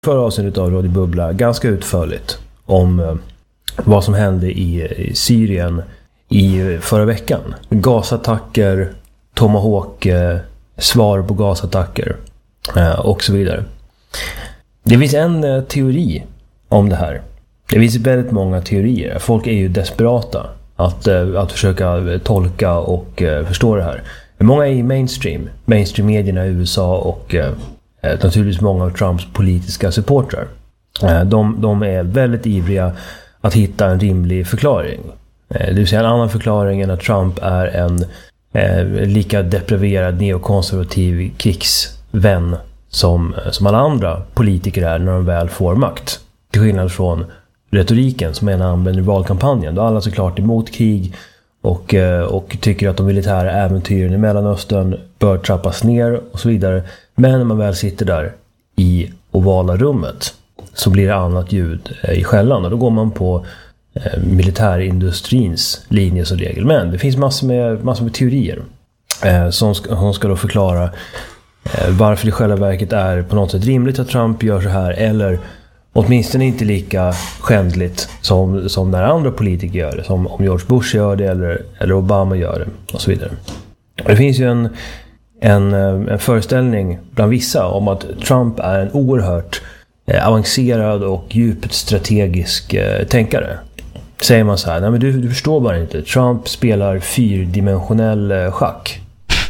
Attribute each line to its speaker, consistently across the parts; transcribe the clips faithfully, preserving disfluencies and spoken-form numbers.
Speaker 1: Förra avsnittet av Radio Bubbla ganska utförligt om eh, vad som hände i, i Syrien i förra veckan. Gasattacker, Tomahawk, eh, svar på gasattacker eh, och så vidare. Det finns en eh, teori om det här. Det finns väldigt många teorier. Folk är ju desperata att, eh, att försöka tolka och eh, förstå det här. Många är i mainstream, mainstream-medierna i U S A och eh, naturligtvis många av Trumps politiska supportrar. De, de är väldigt ivriga att hitta en rimlig förklaring. Det vill säga en annan förklaring än att Trump är en eh, lika depraverad neokonservativ krigsvän som, som alla andra politiker är när de väl får makt. Till skillnad från retoriken som en använder i valkampanjen. Då alla såklart emot krig och, och tycker att de militära äventyren i Mellanöstern bör trappas ner och så vidare. Men när man väl sitter där i ovala rummet så blir det annat ljud i skällan. Och då går man på eh, militärindustrins linje som regel. Men det finns massor med, massor med teorier eh, som, ska, som ska då förklara eh, varför det i själva verket är på något sätt rimligt att Trump gör så här. Eller åtminstone inte lika skändligt som, som när andra politiker gör det. Som om George Bush gör det eller, eller Obama gör det och så vidare. Och det finns ju en... En, en föreställning bland vissa om att Trump är en oerhört eh, avancerad och djupt strategisk eh, tänkare. Säger man så här, nej men du, du förstår bara inte. Trump spelar fyrdimensionell eh, schack.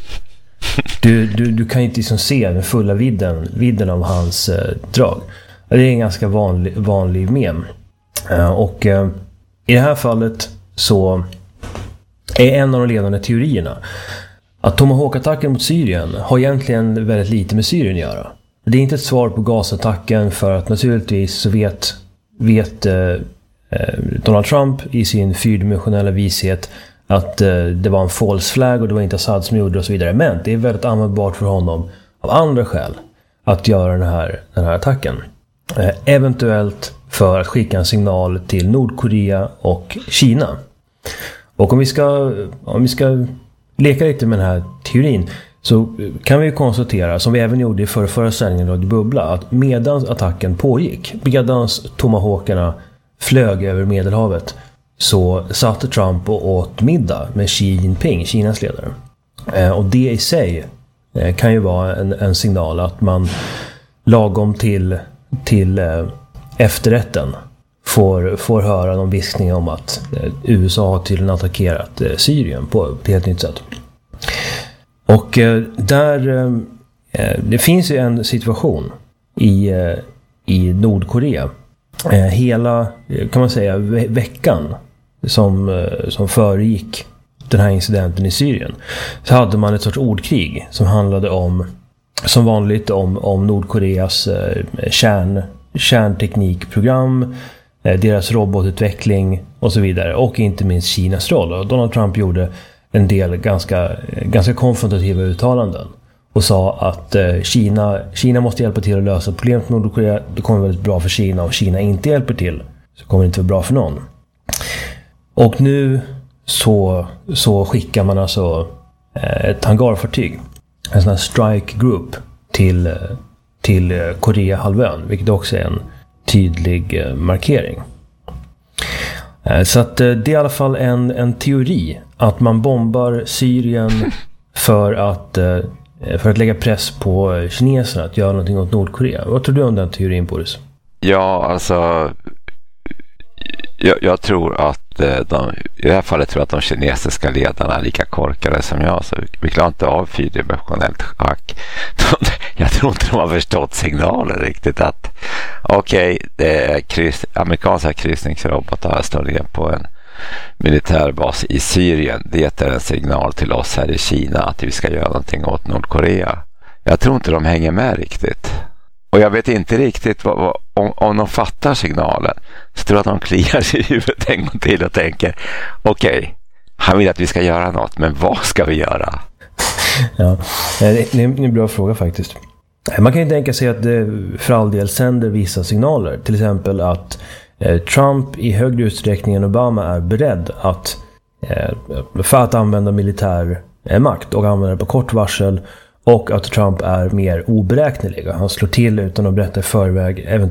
Speaker 1: Du, du, du kan inte liksom se den fulla vidden, vidden av hans eh, drag. Det är en ganska vanlig, vanlig mem. Eh, och eh, i det här fallet så är en av de ledande teorierna att Tomahawk-attacken mot Syrien har egentligen väldigt lite med Syrien att göra. Det är inte ett svar på gasattacken för att naturligtvis så vet, vet eh, Donald Trump i sin fyrdimensionella vishet att eh, det var en false flag och det var inte Assad som gjorde det och så vidare. Men det är väldigt användbart för honom av andra skäl att göra den här, den här attacken. Eh, eventuellt för att skicka en signal till Nordkorea och Kina. Och om vi ska... Om vi ska leka lite med den här teorin så kan vi ju konstatera, som vi även gjorde i förra, förra sändningen Radio Bubbla, att medan attacken pågick, medan Tomahawkerna flög över Medelhavet, så satte Trump och åt middag med Xi Jinping, Kinas ledare. Eh, och det i sig eh, kan ju vara en, en signal att man lagom till, till eh, efterrätten får, får höra någon viskning om att eh, U S A har tydligen attackerat eh, Syrien på ett helt nytt sätt. Och eh, där eh, det finns ju en situation i, eh, i Nordkorea eh, hela, kan man säga, ve- veckan som, eh, som föregick den här incidenten i Syrien, så hade man ett sorts ordkrig som handlade om, som vanligt, om, om Nordkoreas eh, kärn, kärnteknikprogram, deras robotutveckling och så vidare, och inte minst Kinas roll. Och Donald Trump gjorde en del ganska, ganska konfrontativa uttalanden och sa att eh, Kina, Kina måste hjälpa till att lösa problemet med Nordkorea. Det kommer väldigt bra för Kina, och Kina inte hjälper till så kommer det inte vara bra för någon. Och nu så, så skickar man alltså eh, ett hangarfartyg, en sån här strike group till, till Koreahalvön, vilket också är en tydlig markering. Så att det är i alla fall en, en teori att man bombar Syrien för att, för att lägga press på kineserna att göra någonting åt Nordkorea. Vad tror du om den teorin, Boris?
Speaker 2: Ja, alltså jag, jag tror att de, i det här fallet tror jag att de kinesiska ledarna är lika korkade som jag, så vi klarar inte av fyrdimensionellt schack. Jag tror inte de har förstått signalen riktigt att okej, okay, det är kryss, amerikanska kryssningsrobotar står ner på en militärbas i Syrien. Det är en signal till oss här i Kina att vi ska göra någonting åt Nordkorea. Jag tror inte de hänger med riktigt. Och jag vet inte riktigt vad, vad, om, om de fattar signalen, så tror jag att de kliar sig i huvudet en gång till och tänker okej, okay, han vill att vi ska göra något, men vad ska vi göra?
Speaker 1: Ja, det är en bra fråga faktiskt. Man kan ju tänka sig att det för all del sänder vissa signaler. Till exempel att eh, Trump i högre utsträckning än Obama är beredd att, eh, för att använda militär eh, makt och använda det på kort varsel, Och att Trump är mer oberäknelig. Han slår till utan att berätta i förväg.